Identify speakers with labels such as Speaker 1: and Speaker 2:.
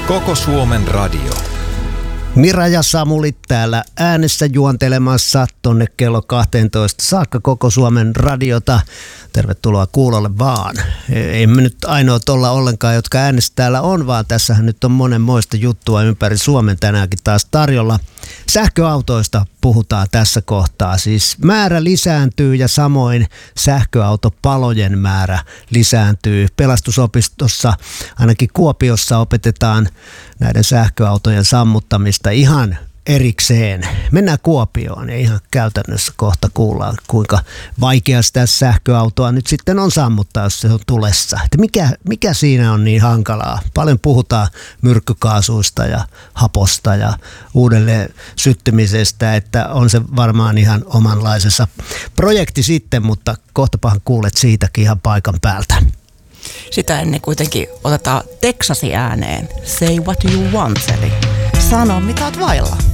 Speaker 1: Koko Suomen radio.
Speaker 2: Mira ja Samuli täällä äänessä juontelemassa tonne kello 12 saakka Koko Suomen radiota. Tervetuloa kuulolle vaan. Ei me nyt ainoat olla ollenkaan, jotka äänestä täällä on, vaan tässähän nyt on monenmoista juttua ympäri Suomen tänäänkin taas tarjolla. Sähköautoista puhutaan tässä kohtaa. Siis määrä lisääntyy ja samoin sähköautopalojen määrä lisääntyy. Pelastusopistossa, ainakin Kuopiossa, opetetaan näiden sähköautojen sammuttamista ihan erikseen. Mennään Kuopioon ja ihan käytännössä kohta kuullaan, kuinka vaikea sitä sähköautoa nyt sitten on sammuttaa, jos se on tulessa. Että mikä siinä on niin hankalaa? Paljon puhutaan myrkkykaasuista ja haposta ja uudelleen syttymisestä, että on se varmaan ihan omanlaisessa projekti sitten, mutta kohtapahan kuulet siitäkin ihan paikan päältä.
Speaker 3: Sitä ennen kuitenkin otetaan Texasi ääneen. Say what you want, eli sano mitä oot vailla.